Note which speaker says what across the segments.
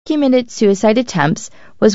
Speaker 1: documented suicide attempts was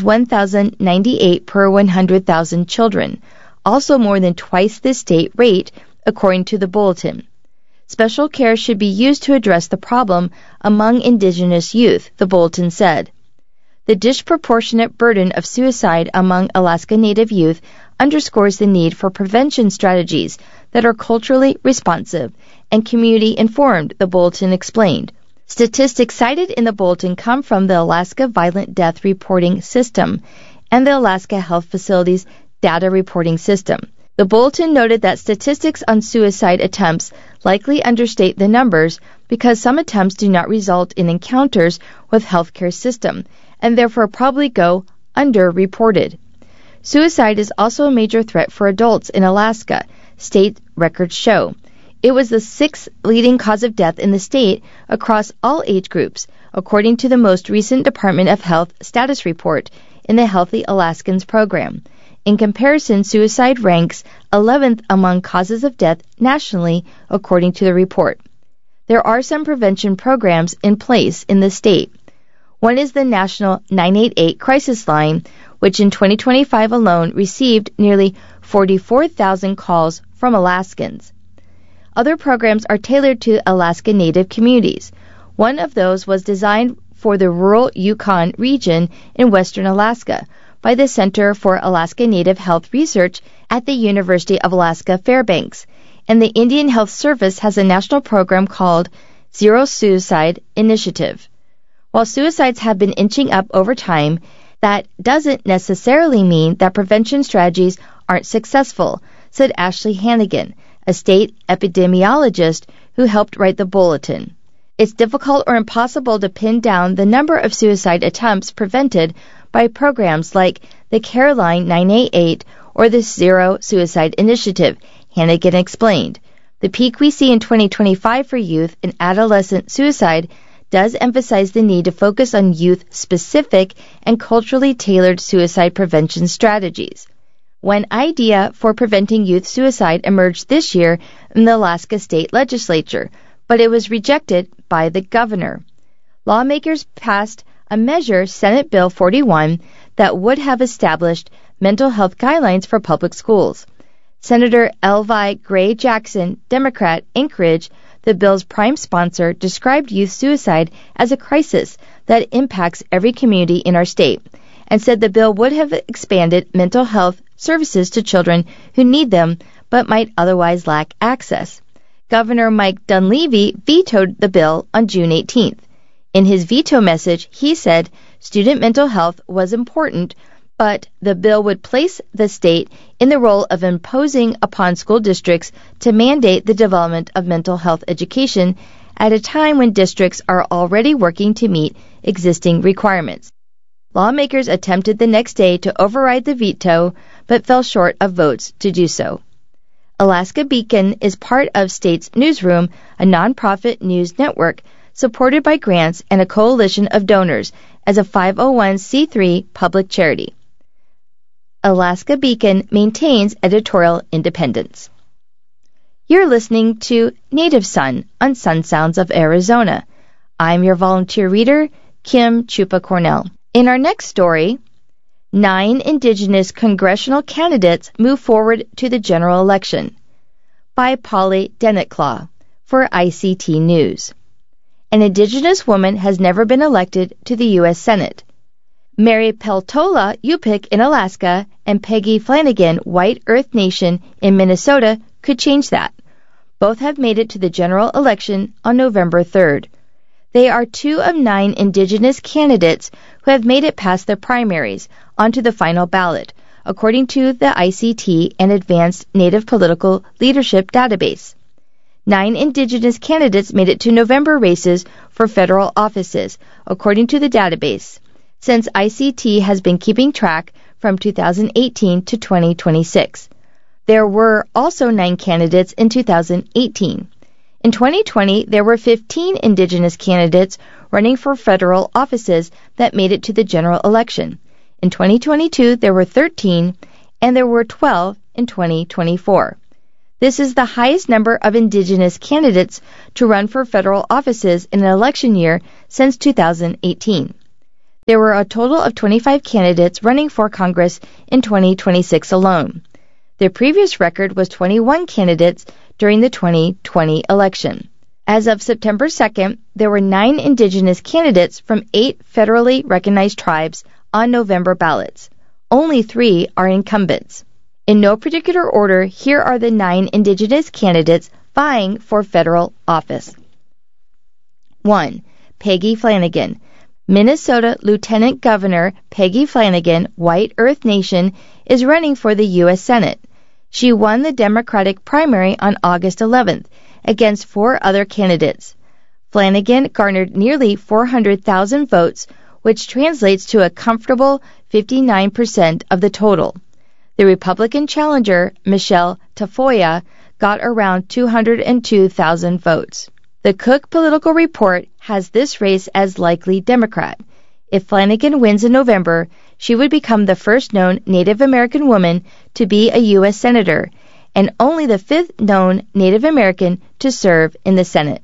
Speaker 1: 1,098 per 100,000 children, also more than twice the state rate, according to the bulletin. Special care should be used to address the problem among indigenous youth, the bulletin said. The disproportionate burden of suicide among Alaska Native youth underscores the need for prevention strategies that are culturally responsive and community-informed, the bulletin explained. Statistics cited in the bulletin come from the Alaska Violent Death Reporting System and the Alaska Health Facilities Data Reporting System. The bulletin noted that statistics on suicide attempts likely understate the numbers because some attempts do not result in encounters with healthcare system and therefore probably go underreported. Suicide is also a major threat for adults in Alaska, state records show. It was the sixth leading cause of death in the state across all age groups, according to the most recent Department of Health status report in the Healthy Alaskans program. In comparison, suicide ranks 11th among causes of death nationally, according to the report. There are some prevention programs in place in the state. One is the National 988 Crisis Line, which in 2025 alone received nearly 44,000 calls from Alaskans. Other programs are tailored to Alaska Native communities. One of those was designed for the rural Yukon region in western Alaska by the Center for Alaska Native Health Research at the University of Alaska Fairbanks, and the Indian Health Service has a national program called Zero Suicide Initiative. While suicides have been inching up over time, that doesn't necessarily mean that prevention strategies aren't successful, said Ashley Hannigan, a state epidemiologist who helped write the bulletin. It's difficult or impossible to pin down the number of suicide attempts prevented by programs like the Caroline 988 or the Zero Suicide Initiative, Hannigan explained. The peak we see in 2025 for youth and adolescent suicide does emphasize the need to focus on youth-specific and culturally tailored suicide prevention strategies. One idea for preventing youth suicide emerged this year in the Alaska State Legislature, but it was rejected by the governor. Lawmakers passed a measure, Senate Bill 41, that would have established mental health guidelines for public schools. Senator Elvi Gray Jackson, Democrat, Anchorage, the bill's prime sponsor, described youth suicide as a crisis that impacts every community in our state and said the bill would have expanded mental health services to children who need them but might otherwise lack access. Governor Mike Dunleavy vetoed the bill on June 18th. In his veto message, he said student mental health was important, but the bill would place the state in the role of imposing upon school districts to mandate the development of mental health education at a time when districts are already working to meet existing requirements. Lawmakers attempted the next day to override the veto, but fell short of votes to do so. Alaska Beacon is part of States Newsroom, a nonprofit news network supported by grants and a coalition of donors as a 501c3 public charity. Alaska Beacon maintains editorial independence. You're listening to Native Son on Sun Sounds of Arizona. I'm your volunteer reader, Kim Chupa Cornell. In our next story, 9 Indigenous congressional candidates move forward to the general election, by Polly Dennettclaw for ICT News. An Indigenous woman has never been elected to the U.S. Senate. Mary Peltola Yupik in Alaska and Peggy Flanagan White Earth Nation in Minnesota could change that. Both have made it to the general election on November 3rd. They are 2 of 9 Indigenous candidates who have made it past the primaries onto the final ballot, according to the ICT and Advanced Native Political Leadership Database. 9 Indigenous candidates made it to November races for federal offices, according to the database, since ICT has been keeping track from 2018 to 2026. There were also 9 candidates in 2018. In 2020, there were 15 Indigenous candidates running for federal offices that made it to the general election. In 2022, there were 13, and there were 12 in 2024. This is the highest number of Indigenous candidates to run for federal offices in an election year since 2018. There were a total of 25 candidates running for Congress in 2026 alone. Their previous record was 21 candidates during the 2020 election. As of September 2nd, there were 9 indigenous candidates from 8 federally recognized tribes on November ballots. Only 3 are incumbents. In no particular order, here are the 9 indigenous candidates vying for federal office. 1. Peggy Flanagan. Minnesota Lieutenant Governor Peggy Flanagan, White Earth Nation, is running for the U.S. Senate. She won the Democratic primary on August 11th against 4 other candidates. Flanagan garnered nearly 400,000 votes, which translates to a comfortable 59% of the total. The Republican challenger, Michelle Tafoya, got around 202,000 votes. The Cook Political Report has this race as likely Democrat. If Flanagan wins in November, she would become the first known Native American woman to be a U.S. Senator, and only the 5th known Native American to serve in the Senate.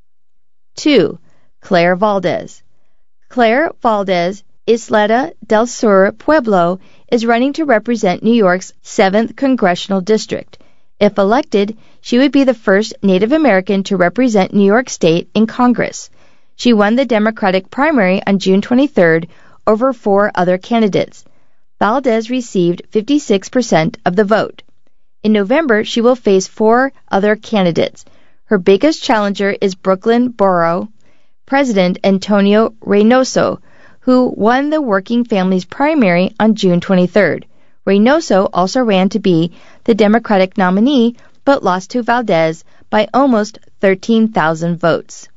Speaker 1: 2. Claire Valdez. Claire Valdez, Isleta del Sur Pueblo, is running to represent New York's 7th Congressional District. If elected, she would be the first Native American to represent New York State in Congress. She won the Democratic primary on June 23rd over 4 other candidates. Valdez received 56% of the vote. In November, she will face 4 other candidates. Her biggest challenger is Brooklyn Borough President Antonio Reynoso, who won the Working Families primary on June 23rd. Reynoso also ran to be the Democratic nominee, but lost to Valdez by almost 13,000 votes.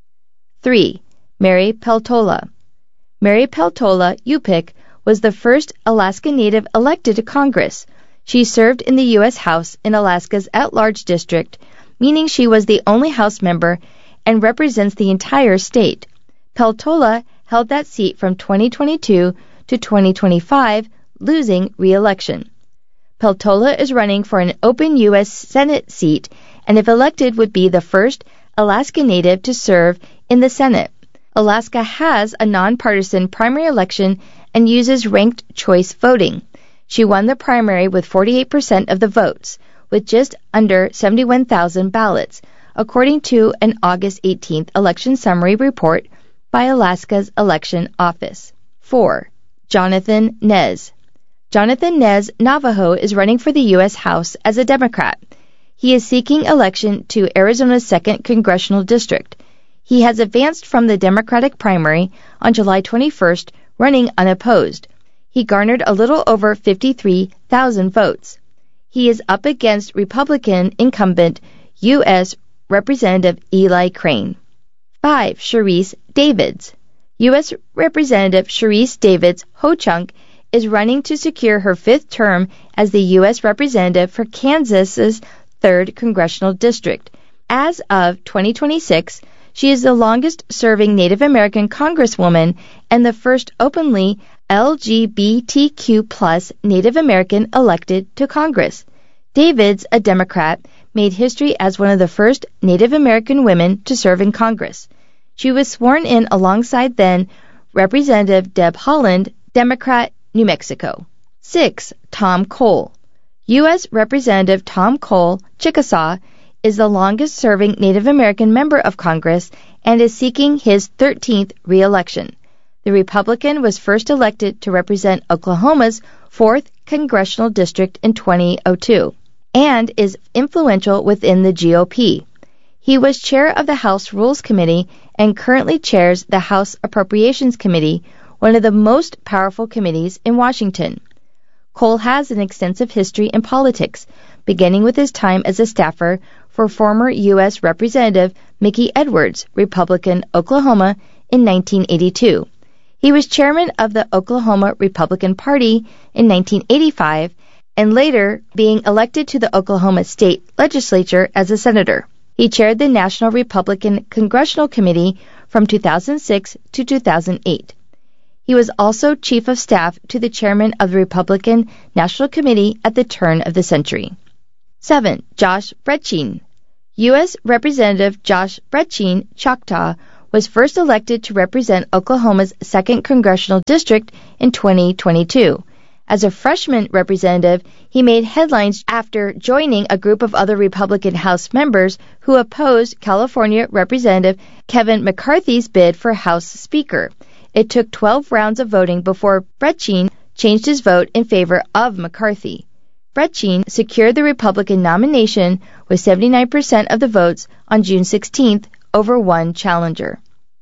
Speaker 1: 3. Mary Peltola. Mary Peltola Yupik was the first Alaska Native elected to Congress. She served in the U.S. House in Alaska's at-large district, meaning she was the only House member and represents the entire state. Peltola held that seat from 2022 to 2025, losing re-election. Peltola is running for an open U.S. Senate seat, and if elected would be the first Alaska Native to serve in the Senate. Alaska has a nonpartisan primary election and uses ranked choice voting. She won the primary with 48% of the votes, with just under 71,000 ballots, according to an August 18th election summary report by Alaska's Election Office. 4. Jonathan Nez. Jonathan Nez Navajo is running for the U.S. House as a Democrat. He is seeking election to Arizona's 2nd Congressional District. He has advanced from the Democratic primary on July 21st, running unopposed. He garnered a little over 53,000 votes. He is up against Republican incumbent U.S. Representative Eli Crane. 5. Sharice Davids. U.S. Representative Sharice Davids Ho-Chunk is running to secure her 5th term as the U.S. Representative for Kansas's 3rd Congressional District. As of 2026, she is the longest-serving Native American Congresswoman and the first openly LGBTQ+ Native American elected to Congress. Davids, a Democrat, made history as one of the first Native American women to serve in Congress. She was sworn in alongside then Representative Deb Haaland, Democrat, New Mexico. 6. Tom Cole. U.S. Representative Tom Cole, Chickasaw, is the longest-serving Native American member of Congress and is seeking his 13th re-election. The Republican was first elected to represent Oklahoma's 4th Congressional District in 2002 and is influential within the GOP. He was chair of the House Rules Committee and currently chairs the House Appropriations Committee, one of the most powerful committees in Washington. Cole has an extensive history in politics, beginning with his time as a staffer for former U.S. Representative Mickey Edwards, Republican, Oklahoma, in 1982. He was chairman of the Oklahoma Republican Party in 1985 and later being elected to the Oklahoma State Legislature as a senator. He chaired the National Republican Congressional Committee from 2006 to 2008. He was also chief of staff to the chairman of the Republican National Committee at the turn of the century. 7. Josh Brechin. U.S. Representative Josh Brechin, Choctaw, was first elected to represent Oklahoma's 2nd Congressional District in 2022. As a freshman representative, he made headlines after joining a group of other Republican House members who opposed California Representative Kevin McCarthy's bid for House Speaker. It took 12 rounds of voting before Brechin changed his vote in favor of McCarthy. Brechin secured the Republican nomination with 79% of the votes on June 16th over one challenger.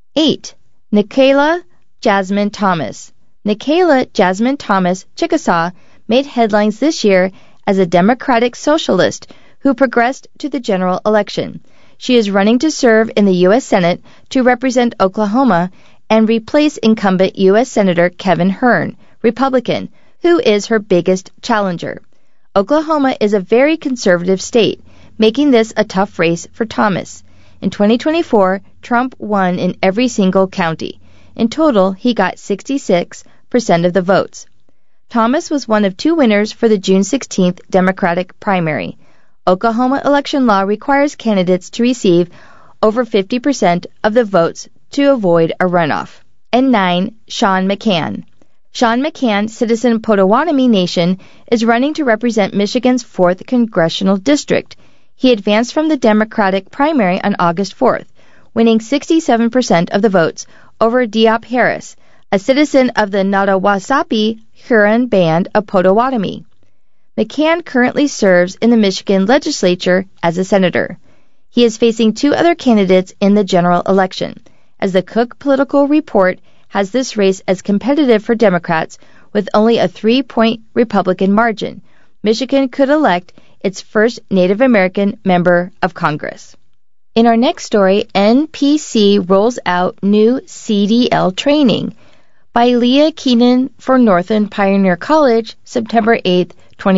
Speaker 1: 8. Nikayla Jasmine Thomas. Nikayla Jasmine Thomas Chickasaw made headlines this year as a Democratic socialist who progressed to the general election. She is running to serve in the U.S. Senate to represent Oklahoma and replace incumbent U.S. Senator Kevin Hern, Republican, who is her biggest challenger. Oklahoma is a very conservative state, making this a tough race for Thomas. In 2024, Trump won in every single county. In total, he got 66% of the votes. Thomas was one of two winners for the June 16th Democratic primary. Oklahoma election law requires candidates to receive over 50% of the votes to avoid a runoff. And 9. Sean McCann. Sean McCann, citizen Potawatomi Nation, is running to represent Michigan's 4th Congressional District. He advanced from the Democratic primary on August 4th, winning 67% of the votes over Diop Harris, a citizen of the Nottawasapi Huron Band of Potawatomi. McCann currently serves in the Michigan legislature as a senator. He is facing two other candidates in the general election, as the Cook Political Report has this race as competitive for Democrats with only a 3-point Republican margin. Michigan could elect its first Native American member of Congress. In our next story, NPC rolls out new CDL training by Leah Keenan for Northern Pioneer College, September 8,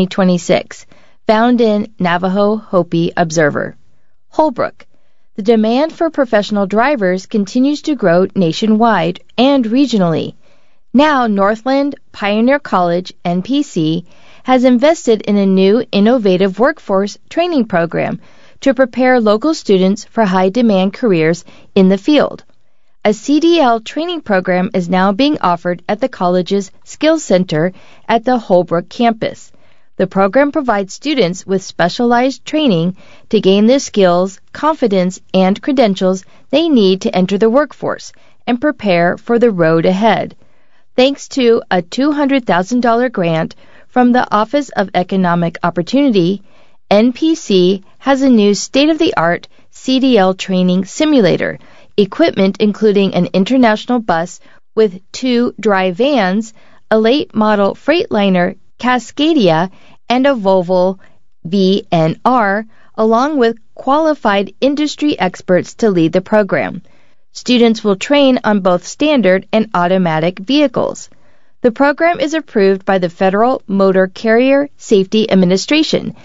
Speaker 1: 2026, found in Navajo Hopi Observer. Holbrook. The demand for professional drivers continues to grow nationwide and regionally. Now, Northland Pioneer College, NPC, has invested in a new innovative workforce training program to prepare local students for high-demand careers in the field. A CDL training program is now being offered at the college's Skills Center at the Holbrook campus. The program provides students with specialized training to gain the skills, confidence, and credentials they need to enter the workforce and prepare for the road ahead. Thanks to a $200,000 grant from the Office of Economic Opportunity, NPC has a new state-of-the-art CDL training simulator, equipment including an international bus with 2 dry vans, a late-model Freightliner Cascadia, and a Volvo VNR, along with qualified industry experts to lead the program. Students will train on both standard and automatic vehicles. The program is approved by the Federal Motor Carrier Safety Administration,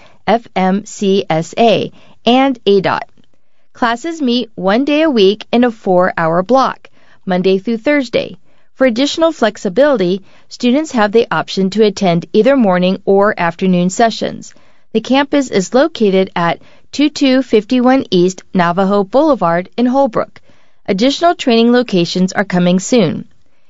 Speaker 1: FMCSA, and ADOT. Classes meet 1 day a week in a 4-hour block, Monday through Thursday. For additional flexibility, students have the option to attend either morning or afternoon sessions. The campus is located at 2251 East Navajo Boulevard in Holbrook. Additional training locations are coming soon.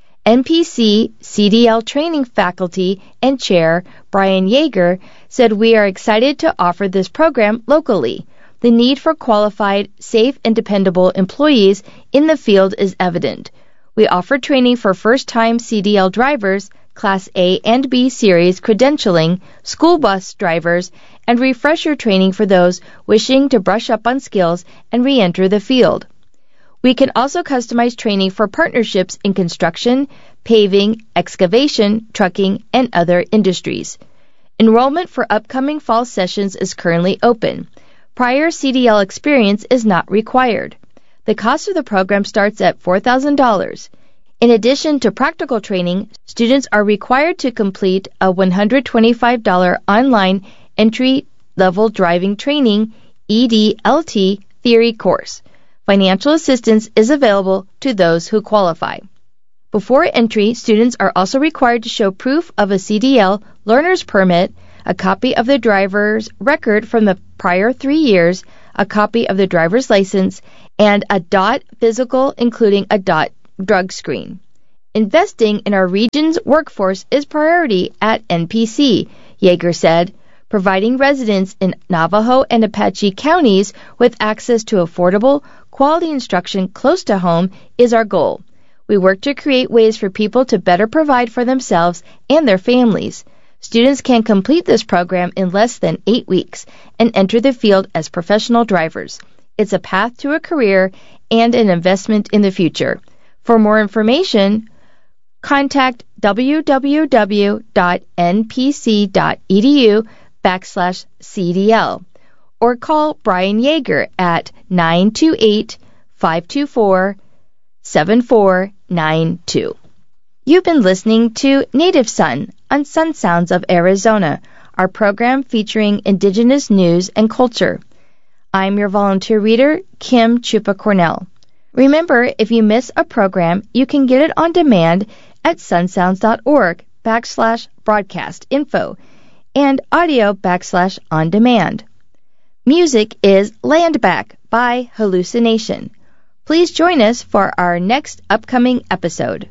Speaker 1: NPC CDL training faculty and chair Brian Yeager said, "We are excited to offer this program locally. The need for qualified, safe, and dependable employees in the field is evident. We offer training for first-time CDL drivers, Class A and B Series credentialing, school bus drivers, and refresher training for those wishing to brush up on skills and re-enter the field. We can also customize training for partnerships in construction, paving, excavation, trucking, and other industries. Enrollment for upcoming fall sessions is currently open. Prior CDL experience is not required. The cost of the program starts at $4,000. In addition to practical training, students are required to complete a $125 online entry-level driving training EDLT theory course. Financial assistance is available to those who qualify. Before entry, students are also required to show proof of a CDL learner's permit, a copy of the driver's record from the prior 3 years, a copy of the driver's license, and a DOT physical, including a DOT drug screen. Investing in our region's workforce is priority at NPC, Yeager said. Providing residents in Navajo and Apache counties with access to affordable, quality instruction close to home is our goal. We work to create ways for people to better provide for themselves and their families. Students can complete this program in less than 8 weeks and enter the field as professional drivers. It's a path to a career and an investment in the future. For more information, contact www.npc.edu/CDL or call Brian Yeager at 928-524-7492. You've been listening to Native Son on Sun Sounds of Arizona, our program featuring Indigenous news and culture. I'm your volunteer reader, Kim Chupa Cornell. Remember, if you miss a program, you can get it on demand at sunsounds.org/broadcast info and audio/on demand. Music is Land Back by Hallucination. Please join us for our next upcoming episode.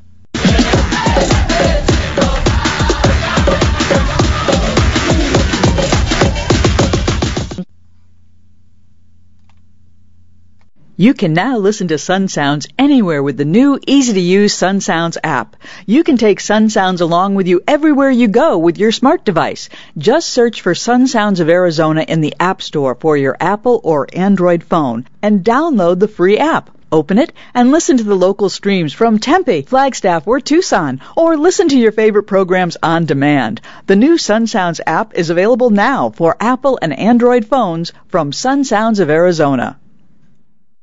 Speaker 2: You can now listen to Sun Sounds anywhere with the new, easy-to-use Sun Sounds app. You can take Sun Sounds along with you everywhere you go with your smart device. Just search for Sun Sounds of Arizona in the App Store for your Apple or Android phone and download the free app. Open it and listen to the local streams from Tempe, Flagstaff, or Tucson, or listen to your favorite programs on demand. The new Sun Sounds app is available now for Apple and Android phones from Sun Sounds of Arizona.